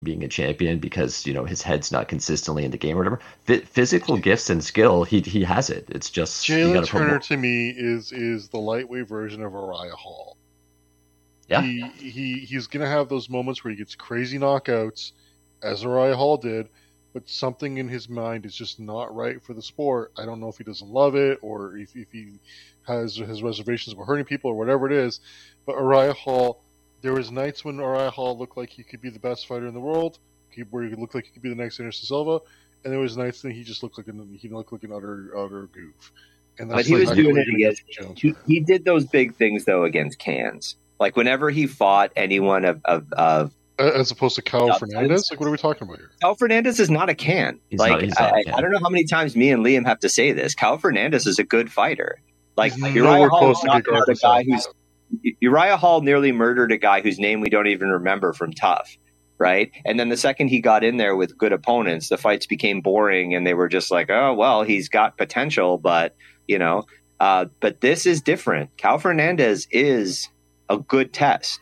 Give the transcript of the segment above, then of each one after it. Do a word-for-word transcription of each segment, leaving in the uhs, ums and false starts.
being a champion because you know his head's not consistently in the game or whatever. F- physical gifts and skill, he he has it. It's just you got Jalen to put Turner more. to me is is the lightweight version of Uriah Hall. Yeah, He he he's gonna have those moments where he gets crazy knockouts, as Uriah Hall did, but something in his mind is just not right for the sport. I don't know if he doesn't love it or if, if he has his reservations about hurting people or whatever it is. But Uriah Hall, there was nights when Uriah Hall looked like he could be the best fighter in the world, where he looked like he could be the next Anderson Silva, and there was nights that he just looked like an he looked like an utter utter goof. And But that's he was exactly doing what it you're gonna get against. from Jalen He, Turner. he did those big things though against cans. Like whenever he fought anyone of of, of As opposed to Kyle substance. Fernandez, like what are we talking about here? Cal Fernandez is not a can. he's like not. He's I, not. I Yeah. don't know how many times me and Liam have to say this. Cal Fernandez is a good fighter. Like He's Uriah nowhere Hall close to knocked good out a Gareth guy Southpaw. who's Uriah Hall nearly murdered a guy whose name we don't even remember from Tough, right? And then the second he got in there with good opponents, the fights became boring, and they were just like, oh well, he's got potential, but you know. Uh, but this is different. Cal Fernandez is a good test.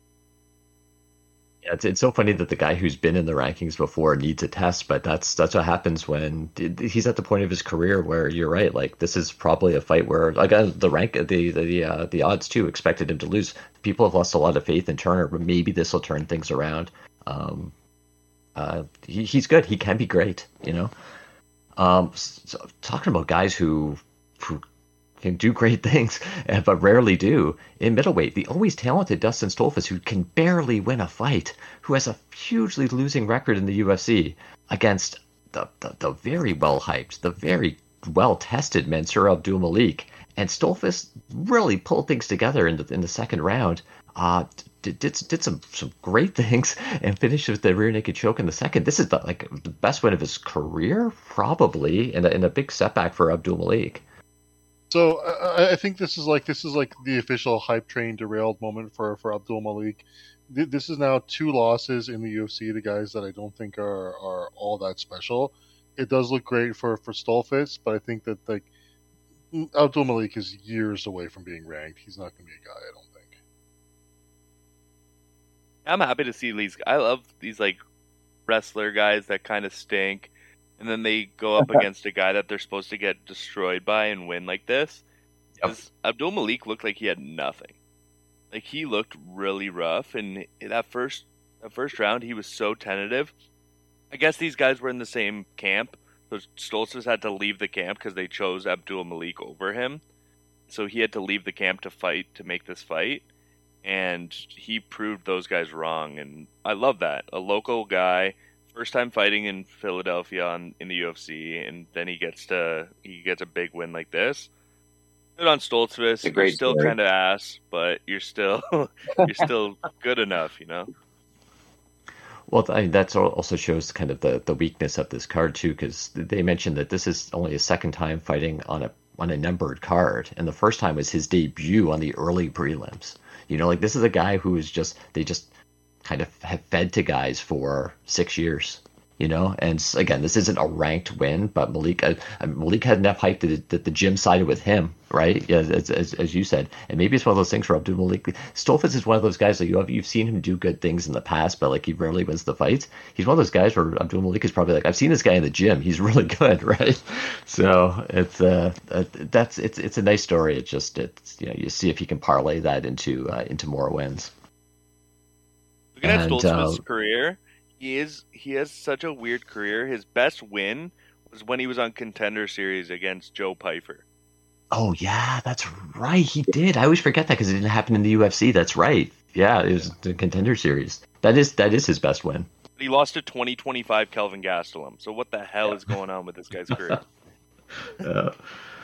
Yeah, it's it's so funny that the guy who's been in the rankings before needs a test, but that's that's what happens when he's at the point of his career where you're right. Like this is probably a fight where like uh, the rank the the uh, the odds too expected him to lose. People have lost a lot of faith in Turner, but maybe this will turn things around. Um, uh, he, he's good. He can be great. You know. Um, so, talking about guys who who can do great things, but rarely do. In middleweight, the always talented Dustin Stolfus, who can barely win a fight, who has a hugely losing record in the U F C against the, the, the very well-hyped, the very well-tested Mansour Abdul Malik. And Stolfus really pulled things together in the in the second round. Uh, did, did did some some great things and finished with the rear naked choke in the second. This is the, like the best win of his career, probably, and a, and a big setback for Abdul Malik. So I, I think this is like this is like the official hype train derailed moment for for Abdul Malik. This is now two losses in the U F C to guys that I don't think are are all that special. It does look great for for Stolfitz, but I think that like Abdul Malik is years away from being ranked. He's not going to be a guy, I don't think. I'm happy to see these. I love these like wrestler guys that kind of stink, and then they go up against a guy that they're supposed to get destroyed by and win like this. Yep. Abdul Malik looked like he had nothing. Like he looked really rough, and that first that first round he was so tentative. I guess these guys were in the same camp, so Stoltzfus had to leave the camp because they chose Abdul Malik over him. So he had to leave the camp to fight to make this fight, and he proved those guys wrong. And I love that, a local guy. First time fighting in Philadelphia on, in the U F C, and then he gets to he gets a big win like this. Good on Stoltzfus. A great You're still story. kind of ass, but you're still you're still good enough, you know. Well, I mean, that also shows kind of the, the weakness of this card too, because they mentioned that this is only his second time fighting on a on a numbered card, and the first time was his debut on the early prelims. You know, like this is a guy who is just they just kind of have fed to guys for six years, you know. And again, this isn't a ranked win, but Malik uh, Malik had enough hype that, that the gym sided with him, right? Yeah, as, as, as you said, and maybe it's one of those things for Abdul Malik. Stolfitz is one of those guys that you have you've seen him do good things in the past, but like he rarely wins the fights. He's one of those guys where Abdul Malik is probably like, I've seen this guy in the gym. He's really good, right? So it's uh that's it's it's a nice story. It's just it's you know you see if you can parlay that into uh, into more wins. Looking at And, Stoltzfus' uh, career, he is he has such a weird career. His best win was when he was on Contender Series against Joe Pyfer. Oh yeah, that's right. He did. I always forget that because it didn't happen in the U F C. That's right. Yeah, it was the Contender Series. That is that is his best win. But he lost to twenty twenty-five Kelvin Gastelum. So what the hell is going on with this guy's career? Yeah.